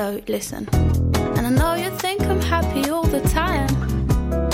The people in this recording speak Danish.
So listen. And I know you think I'm happy all the time,